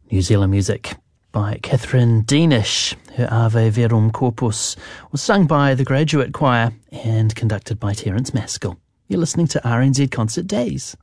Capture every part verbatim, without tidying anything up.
New Zealand music by Catherine Deanish. Her Ave Verum Corpus was sung by the Graduate Choir and conducted by Terence Maskell. You're listening to R N Z Concert Days.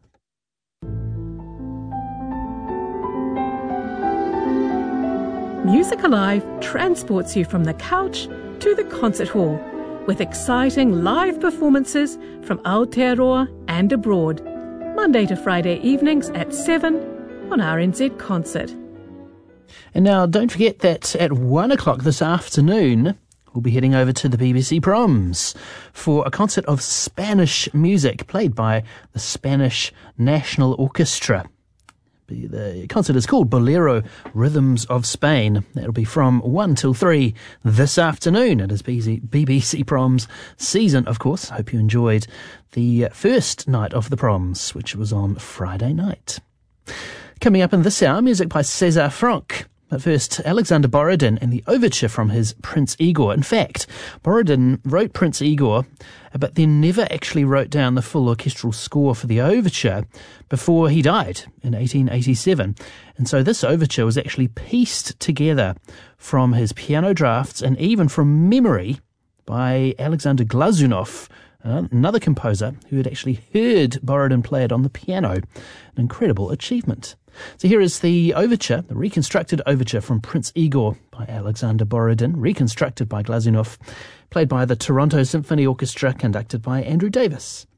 Music Alive transports you from the couch to the concert hall with exciting live performances from Aotearoa and abroad. Monday to Friday evenings at seven on R N Z Concert. And now don't forget that at one o'clock this afternoon we'll be heading over to the B B C Proms for a concert of Spanish music played by the Spanish National Orchestra. The concert is called Bolero Rhythms of Spain. That'll be from one till three this afternoon. It is B B C Proms season, of course. Hope you enjoyed the first night of the Proms, which was on Friday night. Coming up in this hour, music by César Franck. But first, Alexander Borodin and the overture from his Prince Igor. In fact, Borodin wrote Prince Igor, but then never actually wrote down the full orchestral score for the overture before he died in eighteen eighty-seven. And so this overture was actually pieced together from his piano drafts and even from memory by Alexander Glazunov, another composer who had actually heard Borodin play it on the piano. An incredible achievement. So here is the overture, the reconstructed overture from Prince Igor by Alexander Borodin, reconstructed by Glazunov, played by the Toronto Symphony Orchestra, conducted by Andrew Davis.